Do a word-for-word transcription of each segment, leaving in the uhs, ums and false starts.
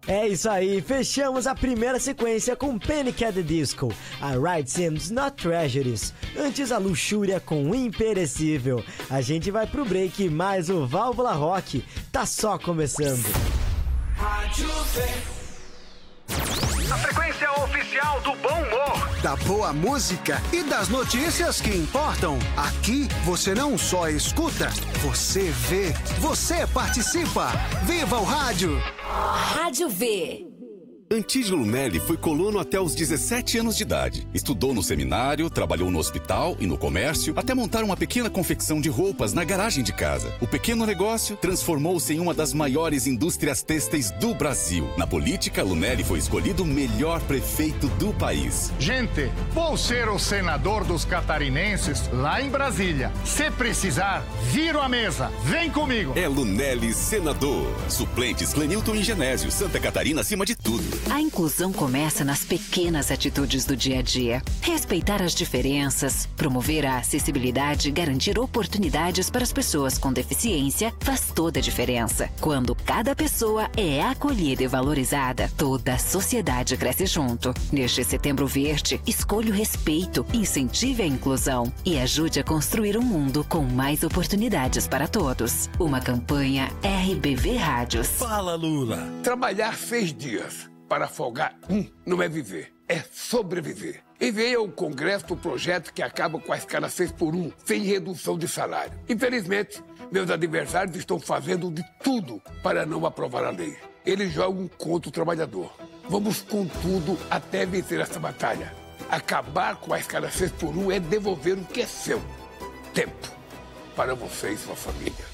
É isso aí, fechamos a primeira sequência com Panic! At the Disco, a Right Seems Not Treasuries, antes a Luxúria com Imperecível. A gente vai pro break, mas o Válvula Rock tá só começando. Rádio V. A frequência oficial do bom humor, da boa música e das notícias que importam. Aqui você não só escuta, você vê, você participa. Viva o rádio! Rádio V. Antídio Lunelli foi colono até os dezessete anos de idade. Estudou no seminário, trabalhou no hospital e no comércio, até montar uma pequena confecção de roupas na garagem de casa. O pequeno negócio transformou-se em uma das maiores indústrias têxteis do Brasil. Na política, Lunelli foi escolhido o melhor prefeito do país. Gente, vou ser o senador dos catarinenses lá em Brasília. Se precisar, viro a mesa. Vem comigo. É Lunelli senador. Suplentes Clenilton e Genésio. Santa Catarina acima de tudo. A inclusão começa nas pequenas atitudes do dia a dia. Respeitar as diferenças, promover a acessibilidade e garantir oportunidades para as pessoas com deficiência faz toda a diferença. Quando cada pessoa é acolhida e valorizada, toda a sociedade cresce junto. Neste Setembro Verde, escolha o respeito, incentive a inclusão e ajude a construir um mundo com mais oportunidades para todos. Uma campanha R B V Rádios. Fala, Lula. Trabalhar seis dias para folgar um não é viver, é sobreviver. Enviei ao Congresso o projeto que acaba com a escala seis por um, sem redução de salário. Infelizmente, meus adversários estão fazendo de tudo para não aprovar a lei. Eles jogam contra o trabalhador. Vamos com tudo até vencer essa batalha. Acabar com a escala seis por um é devolver o que é seu. Tempo para você e sua família.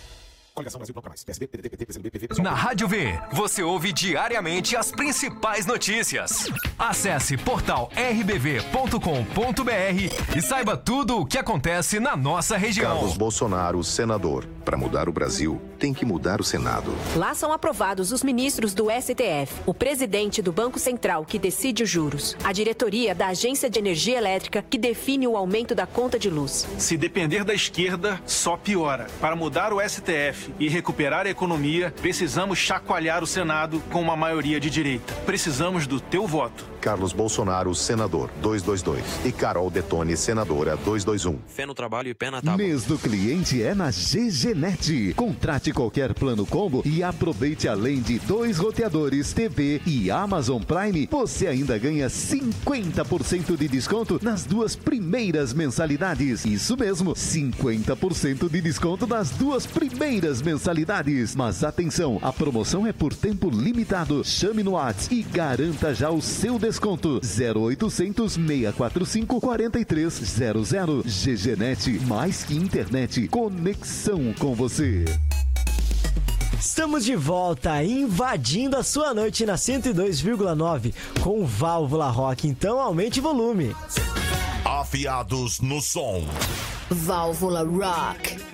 Na Rádio V, você ouve diariamente as principais notícias. Acesse portal r b v ponto com ponto b r e saiba tudo o que acontece na nossa região. Carlos Bolsonaro, senador. Para mudar o Brasil, tem que mudar o Senado. Lá são aprovados os ministros do S T F, o presidente do Banco Central, que decide os juros, a diretoria da Agência de Energia Elétrica, que define o aumento da conta de luz. Se depender da esquerda, só piora. Para mudar o S T F e recuperar a economia, precisamos chacoalhar o Senado com uma maioria de direita. Precisamos do teu voto. Carlos Bolsonaro, senador, duzentos e vinte e dois. E Carol Detone, senadora, duzentos e vinte e um. Fé no trabalho e pé na tábua. Mês do cliente é na G G Net. Contrate qualquer plano combo e aproveite, além de dois roteadores, T V e Amazon Prime, você ainda ganha cinquenta por cento de desconto nas duas primeiras mensalidades. Isso mesmo, cinquenta por cento de desconto nas duas primeiras mensalidades. Mas atenção, a promoção é por tempo limitado. Chame no WhatsApp e garanta já o seu desconto. Desconto zero oitocentos, seiscentos e quarenta e cinco, quarenta e três zero zero. G G Net, mais que internet, conexão com você. Estamos de volta, invadindo a sua noite na cento e dois vírgula nove com Válvula Rock. Então aumente o volume. Afiados no som. Válvula Rock.